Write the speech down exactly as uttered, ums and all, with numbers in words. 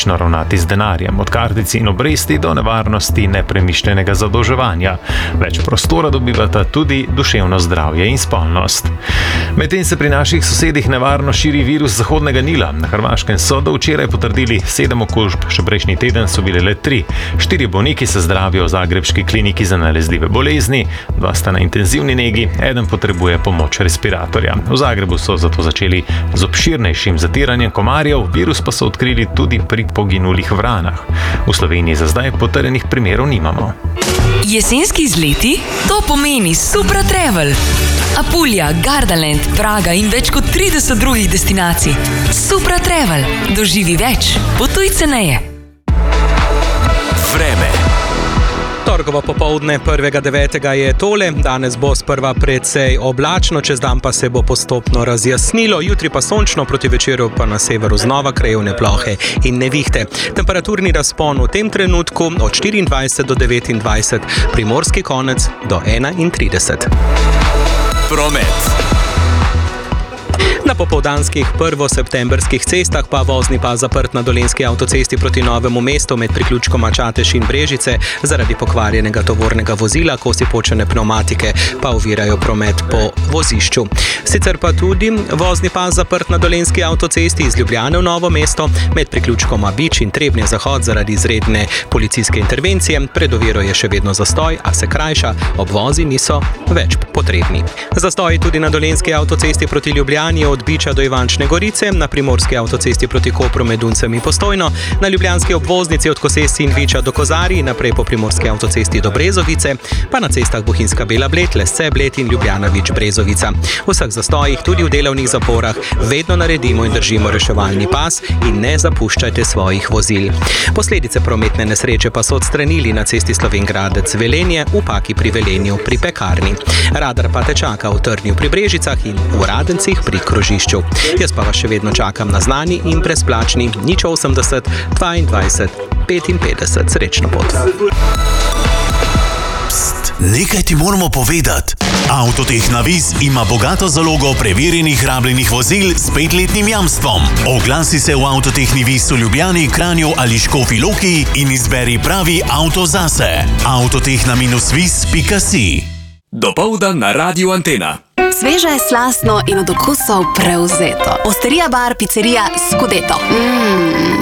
ravnati z denarjem, od kartic in obresti do nevarnosti nepremišljenega zadolževanja. Več prostora dobivata tudi duševno zdravje in spolnost. Medtem se pri naših sosedih nevarno širi virus Zahodnega Nila. Na Hrvaškem so do včeraj potrdili sedem okužb, še prejšnji teden so bile le tri. Štiri bolniki se zdravijo v zagrebški kliniki za nalezljive bolezni, dva sta na intenzivni negi, eden potrebuje pomoč respiratorja. V Zagrebu so zato začeli z obširnejšim zatiranjem komarjev, virus pa so odkrili tudi pri poginulih vranah. V Sloveniji za zdaj potrjenih primerov nimamo. Jesenski izleti? To pomeni Supra Travel. Apulija, Gardaland, Praga in več kot trideset drugih destinacij. Supra Travel. Doživi več. Potuj ceneje. Vreme. Torkovo popoldne prvega devetega je tole, danes bo sprva precej oblačno, čez dan pa se bo postopno razjasnilo, jutri pa sončno, proti večeru pa na severu znova krajevne plohe in nevihte. Temperaturni razpon v tem trenutku od štiriindvajset do devetindvajset, primorski konec do enaintrideset. Promet. Na popoldanskih prvoseptemberskih cestah pa vozni pas zaprt na Dolenjski avtocesti proti Novemu mestu med priključkoma Čatež in Brežice zaradi pokvarjenega tovornega vozila, kosi počene pnevmatike pa ovirajo promet po vozišču. Sicer pa tudi vozni pas zaprt na Dolenjski avtocesti iz Ljubljane v Novo mesto med priključkoma Bič in Trebnje Zahod zaradi izredne policijske intervencije. Pred oviro je še vedno zastoj, a se krajša, obvozi niso več potrebni. Zastoj tudi na Dolenjski avtocesti proti Ljubljani od Biča do Ivančne Gorice, na primorski avtocesti proti Kopru med Duncem in Postojno, na ljubljanski obvoznici od Kosesi in Viča do Kozarij, naprej po primorski avtocesti do Brezovice, pa na cestah Bohinjska Bela Bled, Lesce Bled in Ljubljana Vič Brezovica. V vseh zastojih, tudi v delovnih zaporah, vedno naredimo in držimo reševalni pas in ne zapuščajte svojih vozil. Posledice prometne nesreče pa so odstranili na cesti Slovenj Gradec Velenje, v Paki pri Velenju pri pekarni. Radar pa te čaka v Trnju pri Brežicah in v Radencih pri krožišču. Jaz pa vas še vedno čakam na znani in brezplačni nič osemdeset dvaindvajset petinpetdeset. Srečno pot. Pst, nekaj ti moramo povedati. Avtotehna Viz ima bogato zalogo preverjenih rabljenih vozil s petletnim jamstvom. Oglasi se v Avtotehni Viz v Ljubljani, Kranju ali Škofji Loki in izberi pravi avto zase. avtotehna viz pika si. Dopoldan na Radiu Antena. Sveže, slastno in od okusov prevzeto. Osterija bar, picerija Scudetto. Mm.